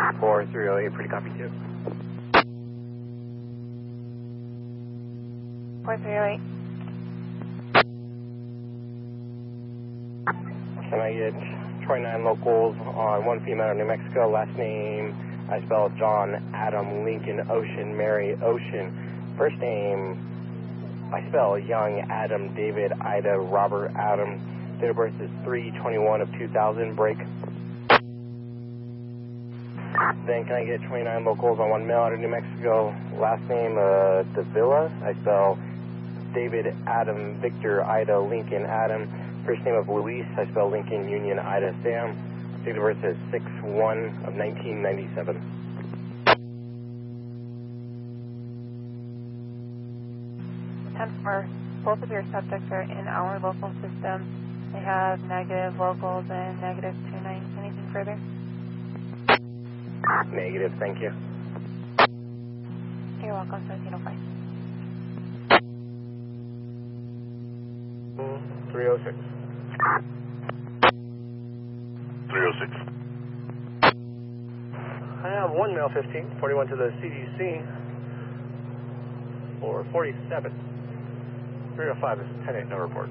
4308, pretty copy too. 4308. Can I get 29 locals on one female in New Mexico, last name, I spell John, Adam, Lincoln, Ocean, Mary, Ocean. First name, I spell Young, Adam, David, Ida, Robert, Adam. Date of birth is 3/21 of 2000, break. Then can I get 29 locals on one male out of New Mexico, last name, Davila, I spell David, Adam, Victor, Ida, Lincoln, Adam. First name of Luis, I spell Lincoln, Union, Ida, Sam. Date of birth is 6/1 of 1997. For both of your subjects are in our local system. They have negative locals and negative 29. Anything further? Negative, thank you. You're welcome, 1705. 306. 306. I have one male 15, 41 to the CDC, or 47. 305 is 10-8, no report.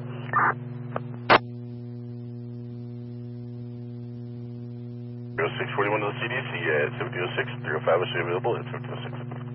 306, 41 to the CDC at 1706, 305 is available at 1706.